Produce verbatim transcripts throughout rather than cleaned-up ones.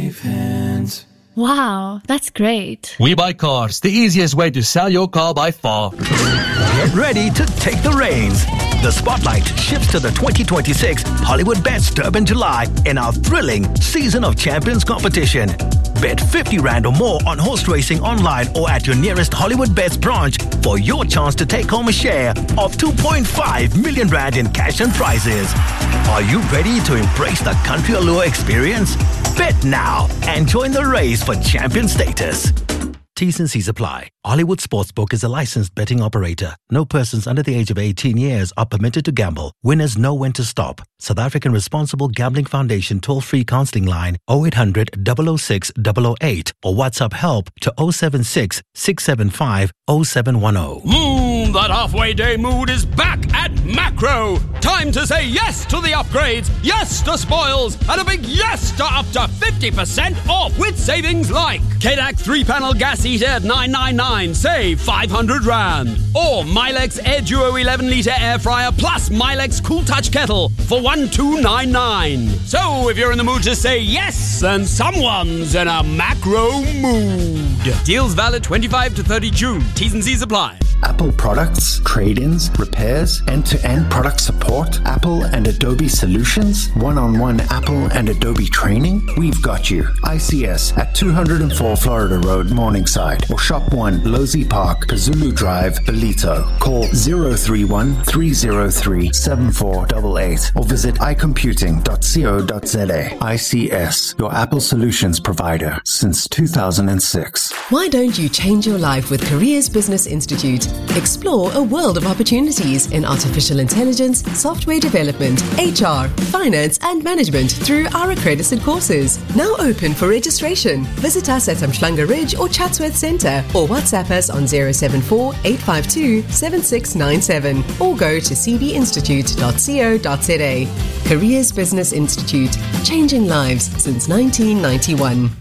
wave hands. Wow, that's great. We Buy Cars, the easiest way to sell your car by far. Get ready to take the reins. The spotlight shifts to the twenty twenty-six Hollywood Bets Durban July in our thrilling Season of Champions competition. Bet fifty rand or more on horse racing online or at your nearest Hollywood Bets branch for your chance to take home a share of two point five million rand in cash and prizes. Are you ready to embrace the country allure experience? Bet now and join the race for champion status. T's and C's apply. Hollywood Sportsbook is a licensed betting operator. No persons under the age of eighteen years are permitted to gamble. Winners know when to stop. South African Responsible Gambling Foundation toll-free counseling line oh eight hundred, double oh six, double oh eight or WhatsApp help to oh seven six, six seven five, oh seven one oh. Mmm, that halfway day mood is back at Macro. Time to say yes to the upgrades, yes to spoils, and a big yes to up to fifty percent off with savings like K D A C three-panel gas heater at nine ninety-nine, save five hundred rand. Or Milex Air Duo eleven litre air fryer plus Milex Cool Touch kettle for one two nine nine. So if you're in the mood to say yes, then someone's in a Macro mood. Deals valid twenty-fifth to thirtieth June. T's and C's apply. Apple products, trade-ins, repairs, end-to-end product support, Apple and Adobe solutions, one-on-one Apple and Adobe training. We've got you. I C S at two oh four Florida Road, Morningside, or Shop one, Losey Park, Pazulu Drive, Belito. Call zero three one, three zero three, seven four eight eight or visit i computing dot co dot za. I C S, your Apple solutions provider since two thousand six. Why don't you change your life with Careers Business Institute? Explore a world of opportunities in artificial intelligence, software development, H R, finance and management through our accredited courses. Now open for registration. Visit us at Umhlanga Ridge or Chatsworth Centre or WhatsApp us on zero seven four, eight five two, seven six nine seven or go to c b institute dot co dot za. Careers Business Institute, changing lives since nineteen ninety-one.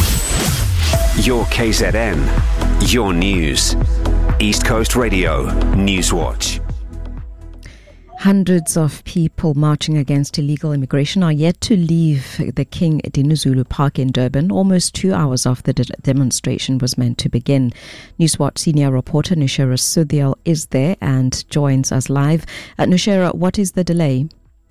Your K Z N, your news. East Coast Radio, Newswatch. Hundreds of people marching against illegal immigration are yet to leave the King Dinuzulu Park in Durban, almost two hours after the demonstration was meant to begin. Newswatch senior reporter Nushera Sudhiel is there and joins us live. Uh, Nushera, what is the delay?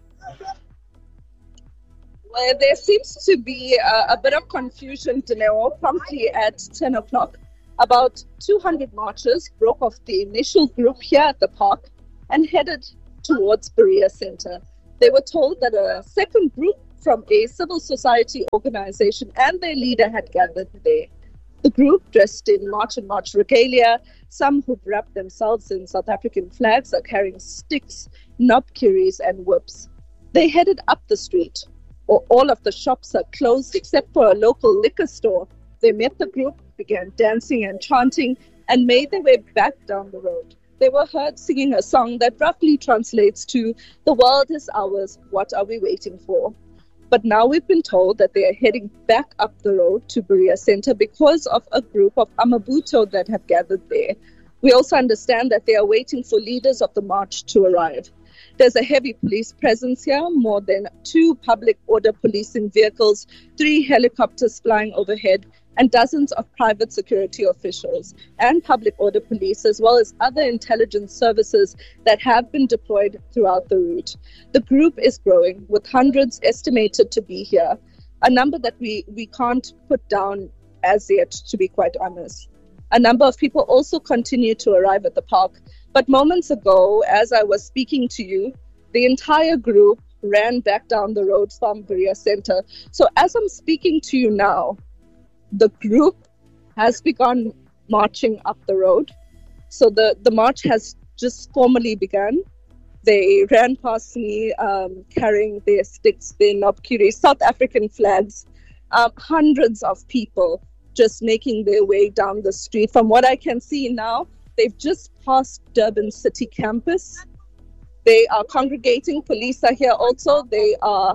Well, there seems to be a, a bit of confusion, Dineo. Promptly at ten o'clock, about two hundred marchers broke off the initial group here at the park and headed towards Berea Centre. They were told that a second group from a civil society organization and their leader had gathered there. The group, dressed in March and March regalia, some who've wrapped themselves in South African flags, are carrying sticks, knobkerries and whips. They headed up the street. All of the shops are closed except for a local liquor store. They met the group, began dancing and chanting, and made their way back down the road. They were heard singing a song that roughly translates to, "The world is ours, what are we waiting for?" But now we've been told that they are heading back up the road to Berea Centre because of a group of Amabuto that have gathered there. We also understand that they are waiting for leaders of the march to arrive. There's a heavy police presence here, more than two public order policing vehicles, three helicopters flying overhead, and dozens of private security officials and public order police, as well as other intelligence services that have been deployed throughout the route. The group is growing, with hundreds estimated to be here, a number that we, we can't put down as yet, to be quite honest. A number of people also continue to arrive at the park. But moments ago, as I was speaking to you, the entire group ran back down the road from Berea Centre. So as I'm speaking to you now, the group has begun marching up the road. So the, the march has just formally begun. They ran past me um, carrying their sticks, their knobkerries, South African flags, um, hundreds of people just making their way down the street. From what I can see now, they've just passed Durban City campus. They are congregating. Police are here also. They are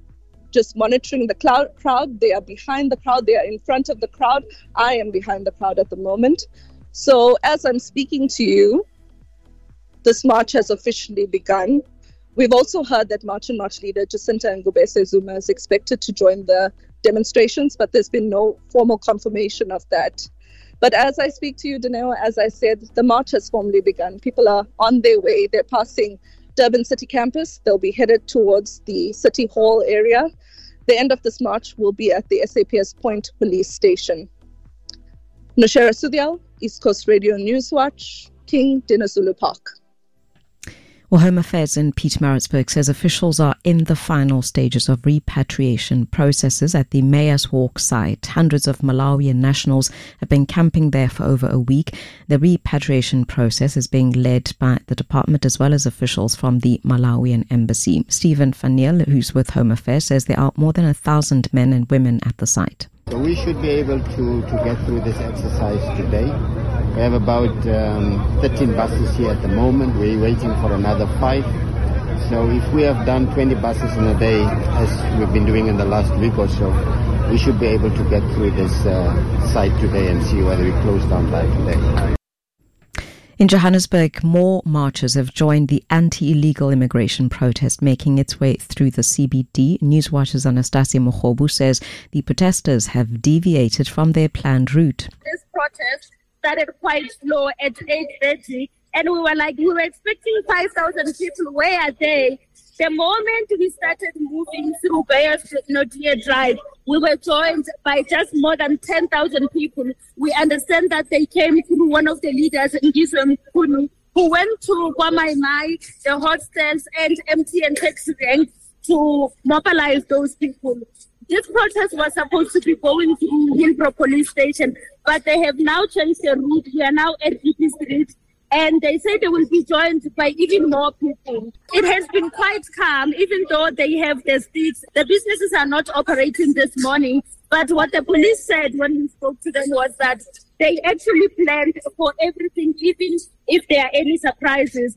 just monitoring the crowd. They are behind the crowd. They are in front of the crowd. I am behind the crowd at the moment. So as I'm speaking to you, this march has officially begun. We've also heard that March and March leader Jacinta Ngubese Zuma is expected to join the demonstrations, but there's been no formal confirmation of that. But as I speak to you, Dineo, as I said, the march has formally begun. People are on their way. They're passing Durban City Campus. They'll be headed towards the City Hall area. The end of this march will be at the S A P S Point Police Station. Noshera Sudial, East Coast Radio Newswatch, King Dinuzulu Park. Well, Home Affairs in Pietermaritzburg says officials are in the final stages of repatriation processes at the Mayor's Walk site. Hundreds of Malawian nationals have been camping there for over a week. The repatriation process is being led by the department as well as officials from the Malawian embassy. Stephen Faniel, who's with Home Affairs, says there are more than a thousand men and women at the site. So we should be able to, to get through this exercise today. We have about um, thirteen buses here at the moment. We're waiting for another five. So if we have done twenty buses in a day, as we've been doing in the last week or so, we should be able to get through this uh, site today and see whether we close down by today. In Johannesburg, more marchers have joined the anti-illegal immigration protest making its way through the C B D. Newswatch's Anastasia Mohobu says the protesters have deviated from their planned route. This protest started quite slow at eight thirty, and we were like, we were expecting five thousand people. Where are they? The moment we started moving through Bayers Nodia Drive, we were joined by just more than ten thousand people. We understand that they came through one of the leaders, Ngizwe Mkhunu, who went to Kwamaimai, the hostels, and M T N taxi rank to mobilize those people. This protest was supposed to be going through Hillbrow Police Station, but they have now changed the route. We are now at V P Street. And they say they will be joined by even more people. It has been quite calm, even though they have the sticks. The businesses are not operating this morning. But what the police said when we spoke to them was that they actually planned for everything, even if there are any surprises.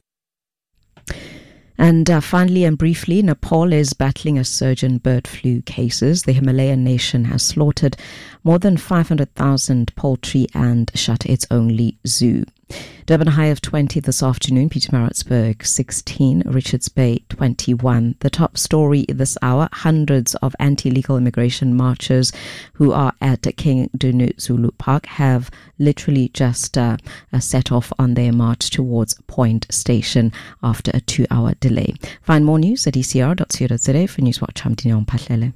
And uh, finally and briefly, Nepal is battling a surge in bird flu cases. The Himalayan nation has slaughtered more than five hundred thousand poultry and shut its only zoo. Durban high of twenty this afternoon, Pietermaritzburg sixteen, Richards Bay twenty-one. The top story this hour, hundreds of anti-illegal immigration marchers who are at King Dinuzulu Park have literally just uh, set off on their march towards Point Station after a two-hour delay. Find more news at e c r dot co dot z a. For Newswatch, I'm Dineo Mpahlele.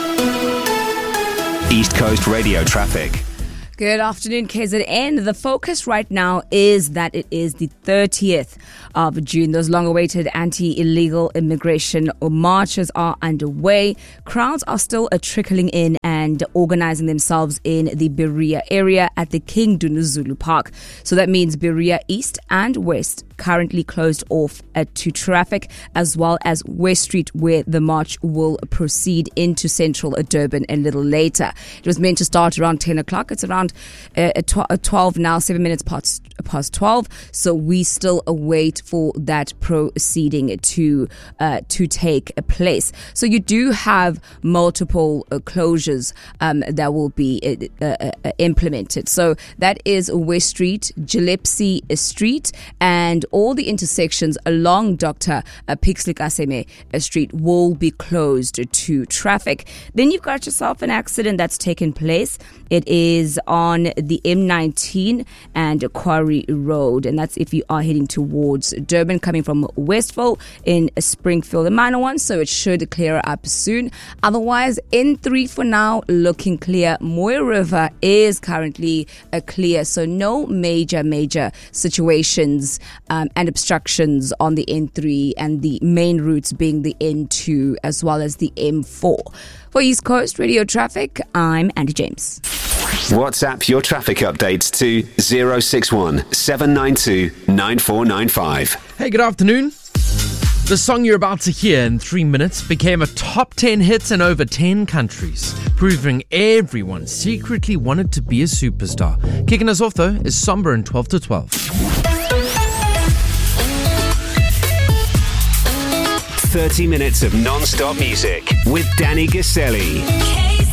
East Coast Radio traffic. Good afternoon, K Z N. The focus right now is that it is the thirtieth of June. Those long-awaited anti-illegal immigration marches are underway. Crowds are still uh, trickling in and organizing themselves in the Berea area at the King Dinuzulu Park. So that means Berea East and West currently closed off uh, to traffic, as well as West Street, where the march will proceed into central Durban a little later. It was meant to start around ten o'clock. It's around uh, twelve now, seven minutes past, past twelve. So we still await for that proceeding to uh, to take place. So you do have multiple uh, closures um, that will be uh, uh, uh, implemented. So that is West Street, Gillespie Street, and all the intersections along Doctor Pixley Kaseme Street will be closed to traffic. Then you've got yourself an accident that's taken place. It is on the M nineteen and Quarry Road, and that's if you are heading towards Durban, coming from Westville in Springfield. A minor one, so it should clear up soon. Otherwise, N three for now looking clear. Moy River is currently uh, clear, so no major, major situations um, and obstructions on the N three, and the main routes being the N two as well as the M four. For East Coast Radio Traffic, I'm Andy James. WhatsApp your traffic updates to zero six one seven nine two nine four nine five. Hey, good afternoon. The song you're about to hear in three minutes became a top ten hit in over ten countries, proving everyone secretly wanted to be a superstar. Kicking us off, though, is Somber in twelve to twelve. thirty minutes of non-stop music with Danny Gaselli.